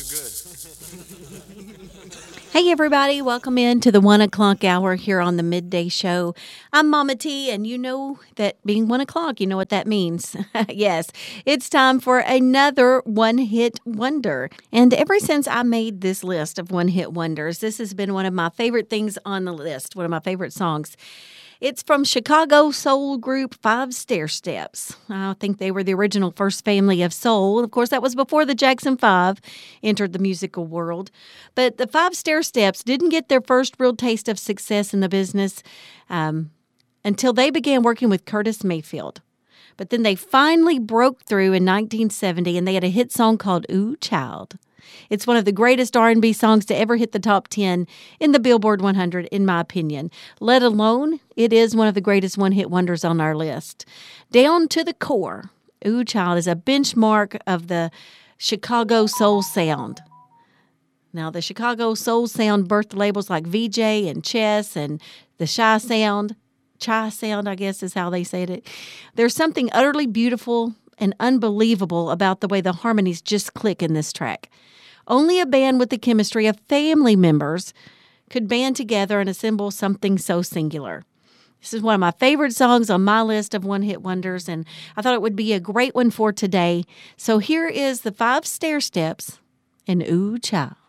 Hey, everybody. Welcome in to the 1 o'clock hour here on the Midday Show. I'm Mama T, and you know that being 1 o'clock, you know what that means. Yes, it's time for another one-hit wonder. And ever since I made this list of one-hit wonders, this has been one of my favorite things on the list, one of my favorite songs. It's from Chicago soul group Five Stairsteps. I think they were the original first family of soul. Of course, that was before the Jackson 5 entered the musical world. But the Five Stairsteps didn't get their first real taste of success in the business until they began working with Curtis Mayfield. But then they finally broke through in 1970, and they had a hit song called Ooh Child. It's one of the greatest R&B songs to ever hit the top 10 in the Billboard 100, in my opinion. Let alone, it is one of the greatest one-hit wonders on our list. Down to the core, Ooh Child is a benchmark of the Chicago soul sound. Now, the Chicago soul sound birthed labels like VJ and Chess and the Chi Sound, I guess is how they said it. There's something utterly beautiful and unbelievable about the way the harmonies just click in this track. Only a band with the chemistry of family members could band together and assemble something so singular. This is one of my favorite songs on my list of one-hit wonders, and I thought it would be a great one for today. So here is the Five Stairsteps and Ooh Child.